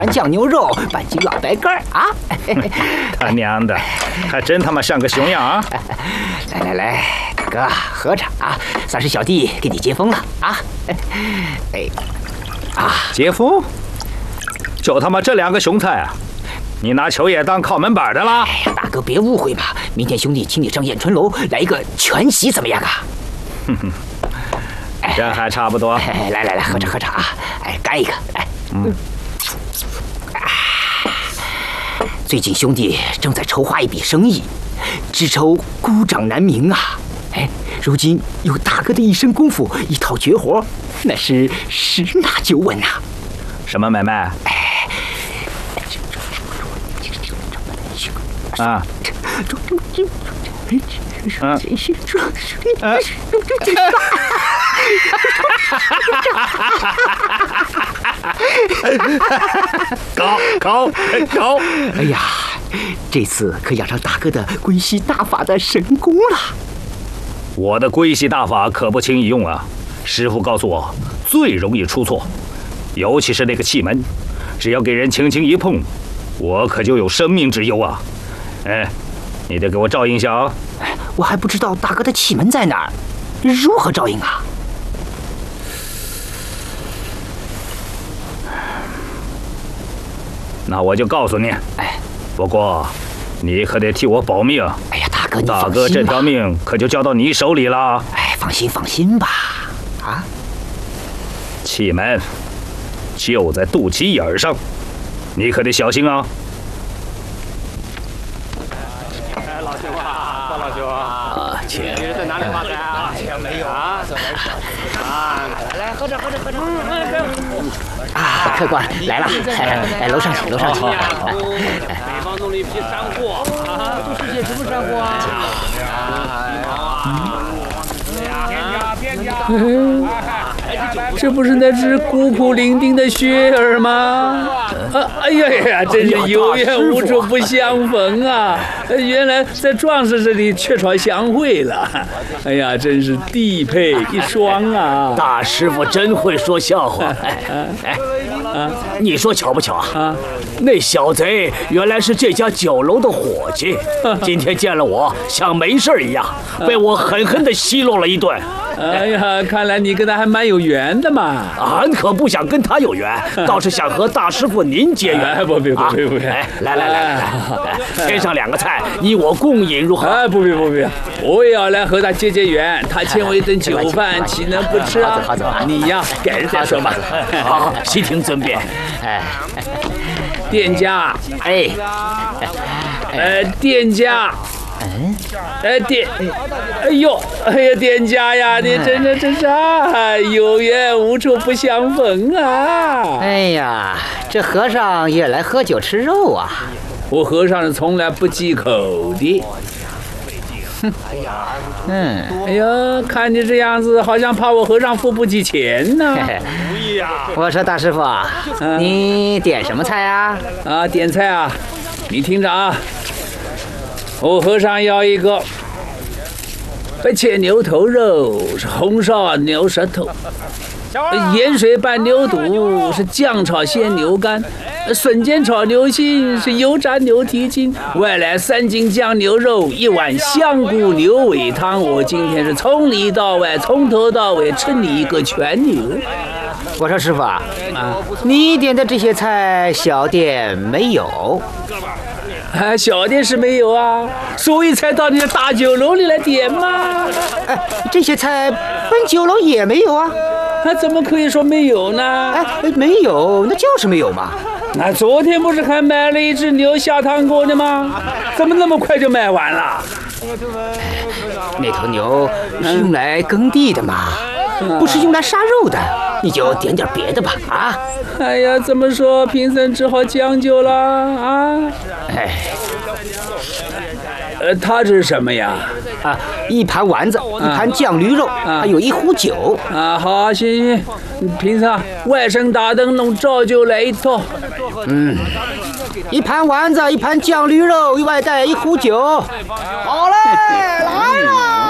酱牛肉，半斤老白干啊！ 他娘的，还真他妈像个熊样啊！ 来，大哥喝着啊，算是小弟给你接风了啊！ 接风？就他妈这2个熊菜啊！你拿球爷当靠门板的啦？ 哎呀，大哥别误会嘛，明天兄弟请你上雁春楼来一个全席，怎么样啊？ 哼哼，这还差不多。 来，喝着啊！干一个，来。最近兄弟正在筹划一笔生意，只愁孤掌难鸣啊！如今有大哥的一身功夫，一套绝活，那是十拿9稳呐！ 什么买卖？啊！高！ 哎呀，这次可养上大哥的龟息大法的神功了。 我的龟息大法可不轻易用啊！师傅告诉我，最容易出错，尤其是那个气门，只要给人轻轻一碰，我可就有生命之忧啊！你得给我照应一下啊！ 我还不知道大哥的气门在哪儿，如何照应啊？ 那我就告诉你。不过你可得替我保命。 哎呀，大哥，你放心吧。 大哥这条命可就交到你手里了。 放心吧。啊， 气门就在肚脐眼上，你可得小心啊！ 老兄啊，赵老兄啊， 钱你是在哪里发财啊？钱没有啊？怎么来，喝着。 啊，客官来了，楼上请。 北方弄了一批山货啊，这是些什么山货啊？ 店家，这不是那只孤苦伶仃的雪儿吗？哎呀，真是有缘无处不相逢啊！原来在壮士这里鹊床相会了。哎呀，真是地配一双啊！ 大师傅真会说笑话。你说巧不巧啊？那小贼原来是这家酒楼的伙计，今天见了我像没事一样，被我狠狠地奚落了一顿。 哎呀，看来你跟他还蛮有缘的嘛。 俺可不想跟他有缘，倒是想和大师傅您结缘。 不， 来，添上2个菜，你我共饮如何？ 不必，我也要来和他结缘。他请我一顿酒饭，岂能不吃啊？ 好走， 你呀，改日再说吧。 好，悉听尊便。 店家，店家。店家呀，你真是啊，有缘无处不相逢啊！ 哎呀，这和尚也来喝酒吃肉啊！ 我和尚是从来不忌口的。哎呀，看你这样子，好像怕我和尚付不起钱呢。 我说大师傅，你点什么菜啊？ 点菜啊，你听着啊。我和尚要一个白切牛头肉，是红烧牛舌头，盐水拌牛肚，是酱炒鲜牛肝，笋尖炒牛心，是油炸牛蹄筋，外来3斤酱牛肉，1碗香菇牛尾汤。我今天是从里到外，从头到尾吃你一个全牛。 我说师傅你点的这些菜小店没有？ 小店是没有啊，所以才到你的大酒楼里来点嘛。 这些菜本酒楼也没有啊。 怎么可以说没有呢？ 没有，那就是没有嘛。 昨天不是还买了一只牛下汤锅的吗？怎么那么快就卖完了？ 那头牛是用来耕地的嘛，不是用来杀肉的。你就点点别的吧啊！ 哎呀，这么说贫僧只好将就了啊！它这是什么呀？ 一盘丸子，一盘酱驴肉，还有1壶酒。 好，行，贫僧外甥大灯笼照旧来一套。 一盘丸子，一盘酱驴肉，外带1壶酒。好嘞，来了。